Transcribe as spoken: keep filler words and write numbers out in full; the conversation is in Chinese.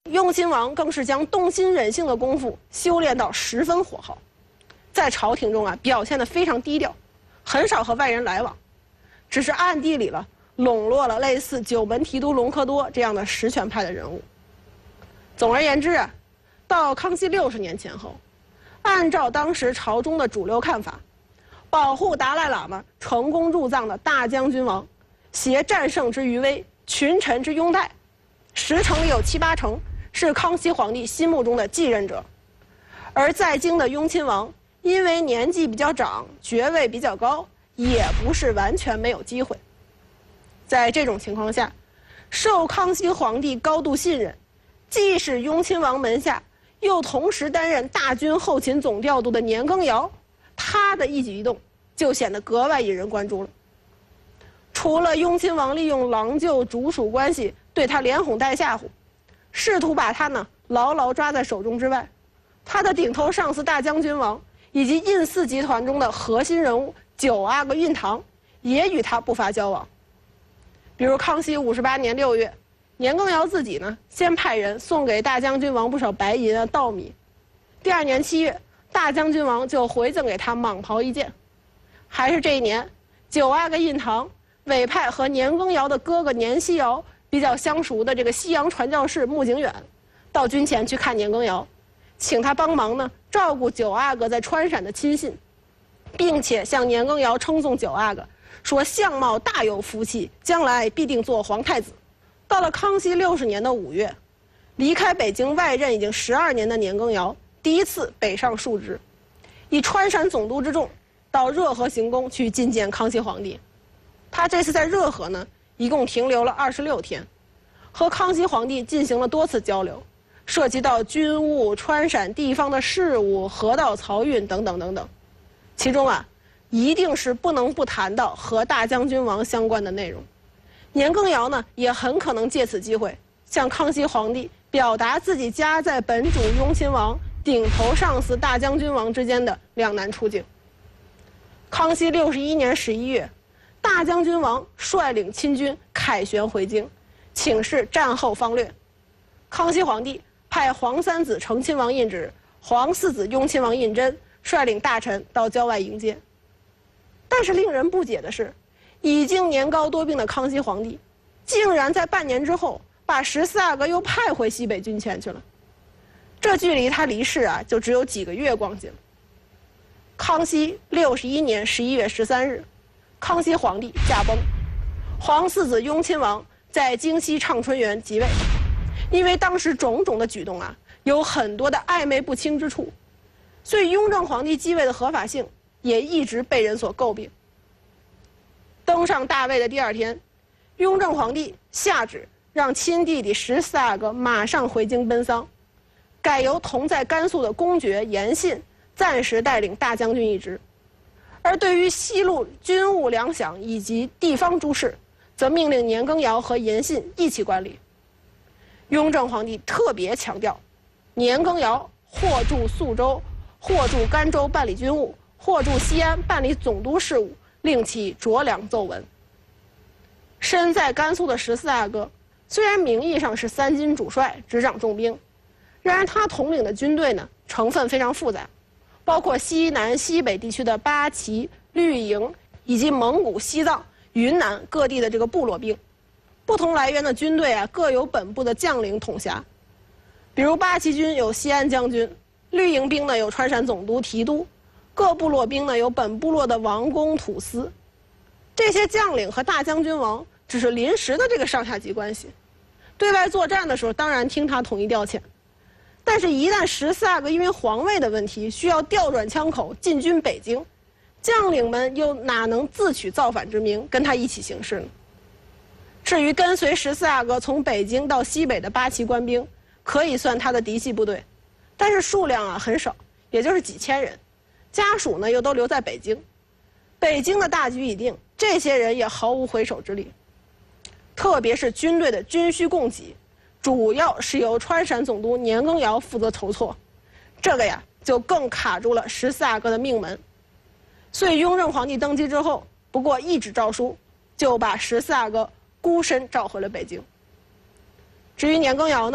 雍亲王更是将动心忍性的功夫修炼到十分火候，在朝廷中啊表现得非常低调，很少和外人来往，只是暗地里了笼络了类似九门提督隆科多这样的实权派的人物。总而言之啊，到康熙六十年前后，按照当时朝中的主流看法，保护达赖喇嘛成功入藏的大将军王，携战胜之余威，群臣之拥戴，十成里有七八成是康熙皇帝心目中的继任者。而在京的雍亲王因为年纪比较长，爵位比较高，也不是完全没有机会。在这种情况下，受康熙皇帝高度信任，既是雍亲王门下，又同时担任大军后勤总调度的年羹尧，他的一举一动就显得格外引人关注了。除了雍亲王利用郎舅主属关系对他连哄带吓唬，试图把他呢牢牢抓在手中之外，他的顶头上司大将军王以及胤祀集团中的核心人物九阿哥胤堂也与他不乏交往。比如康熙五十八年六月，年羹尧自己呢先派人送给大将军王不少白银啊稻米，第二年七月，大将军王就回赠给他蟒袍一件。还是这一年，九阿哥胤堂委派和年羹尧的哥哥年希尧比较相熟的这个西洋传教士穆景远到军前去看年羹尧，请他帮忙呢照顾九阿哥在川陕的亲信，并且向年羹尧称颂九阿哥，说相貌大有福气，将来必定做皇太子。到了康熙六十年的五月，离开北京外任已经十二年的年羹尧第一次北上述职，以川陕总督之众到热河行宫去觐见康熙皇帝。他这次在热河呢，一共停留了二十六天，和康熙皇帝进行了多次交流，涉及到军务、川陕地方的事务、河道漕运等等等等。其中啊，一定是不能不谈到和大将军王相关的内容。年羹尧呢，也很可能借此机会向康熙皇帝表达自己夹在本主雍亲王顶头上司大将军王之间的两难处境。康熙六十一年十一月，大将军王率领亲军凯旋回京，请示战后方略。康熙皇帝派皇三子承亲王胤祉、皇四子雍亲王胤禛率领大臣到郊外迎接。但是令人不解的是，已经年高多病的康熙皇帝，竟然在半年之后把十四阿哥又派回西北军前去了。这距离他离世啊，就只有几个月光景。康熙六十一年十一月十三日，康熙皇帝驾崩，皇四子雍亲王在京西畅春园即位。因为当时种种的举动啊，有很多的暧昧不清之处，所以雍正皇帝继位的合法性也一直被人所诟病。登上大位的第二天，雍正皇帝下旨让亲弟弟十四阿哥马上回京奔丧，改由同在甘肃的公爵严信暂时带领大将军一职，而对于西路军务粮饷以及地方诸事，则命令年羹尧和严信一起管理。雍正皇帝特别强调，年羹尧或驻肃州，或驻甘州办理军务，或驻西安办理总督事务，令其酌量奏闻。身在甘肃的十四阿哥，虽然名义上是三军主帅，执掌重兵，然而他统领的军队呢，成分非常复杂，包括西南、西北地区的八旗、绿营，以及蒙古、西藏、云南各地的这个部落兵。不同来源的军队啊，各有本部的将领统辖。比如八旗军有西安将军，绿营兵呢有川陕总督、提督，各部落兵呢有本部落的王公、土司。这些将领和大将军王只是临时的这个上下级关系，对外作战的时候当然听他统一调遣，但是一旦十四阿哥因为皇位的问题需要调转枪口进军北京，将领们又哪能自取造反之名跟他一起行事呢？至于跟随十四阿哥从北京到西北的八旗官兵，可以算他的嫡系部队，但是数量啊很少，也就是几千人，家属呢又都留在北京。北京的大局已定，这些人也毫无回首之力。特别是军队的军需供给，主要是由川陕总督年羹尧负责筹措，这个呀就更卡住了十四阿哥的命门。所以雍正皇帝登基之后，不过一纸诏书，就把十四阿哥孤身召回了北京。至于年羹尧呢？